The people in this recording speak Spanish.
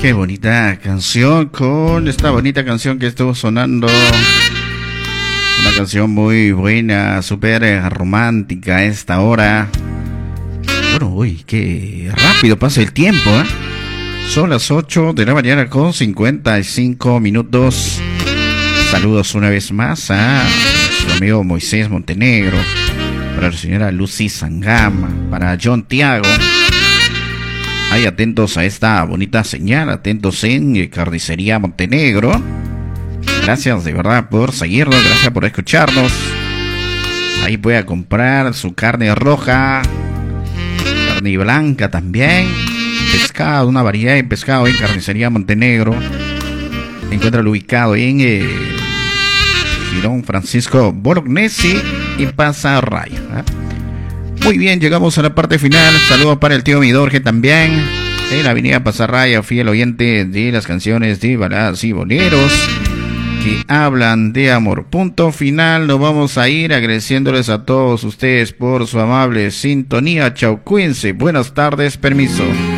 Qué bonita canción, con esta bonita canción que estuvo sonando. Una canción muy buena, súper romántica a esta hora. Bueno, uy, qué rápido pasa el tiempo, ¿eh? Son las 8 de la mañana con 55 minutos. Saludos una vez más a nuestro amigo Moisés Montenegro, para la señora Lucy Sangama, para John Tiago. Ahí atentos a esta bonita señal, atentos en Carnicería Montenegro. Gracias de verdad por seguirnos, gracias por escucharnos. Ahí puede comprar su carne roja, carne blanca también, pescado, una variedad de pescado en Carnicería Montenegro. Encuentra ubicado en Girón Francisco Bolognesi y Pasa Rayo, ¿eh? Muy bien, llegamos a la parte final. Saludos para el tío Midorge también, en la avenida Pasarraya, fiel oyente de las canciones de baladas y boleros que hablan de amor. Punto final, nos vamos a ir agradeciéndoles a todos ustedes por su amable sintonía. Chau, cuídense, buenas tardes, permiso.